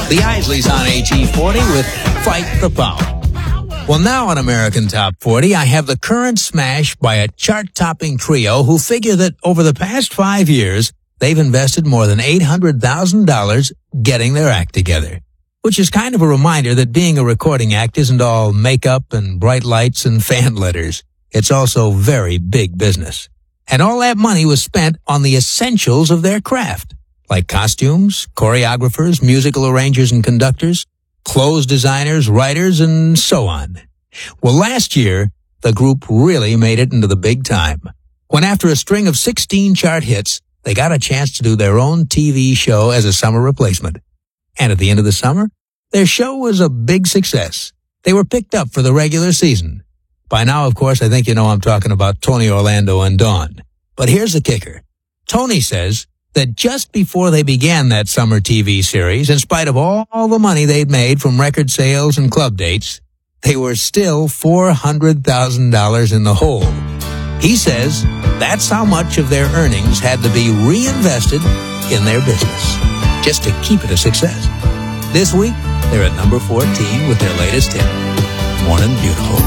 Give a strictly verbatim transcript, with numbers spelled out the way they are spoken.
The Isleys on A G forty with Fight the Power. Well, now on American Top forty, I have the current smash by a chart-topping trio who figure that over the past five years, they've invested more than eight hundred thousand dollars getting their act together. Which is kind of a reminder that being a recording act isn't all makeup and bright lights and fan letters. It's also very big business. And all that money was spent on the essentials of their craft, like costumes, choreographers, musical arrangers and conductors, clothes designers, writers, and so on. Well, last year, the group really made it into the big time, when after a string of sixteen chart hits, they got a chance to do their own T V show as a summer replacement. And at the end of the summer, their show was a big success. They were picked up for the regular season. By now, of course, I think you know I'm talking about Tony Orlando and Dawn. But here's the kicker. Tony says that just before they began that summer T V series, in spite of all the money they'd made from record sales and club dates, they were still four hundred thousand dollars in the hole. He says that's how much of their earnings had to be reinvested in their business, just to keep it a success. This week, they're at number fourteen with their latest hit, Morning Beautiful.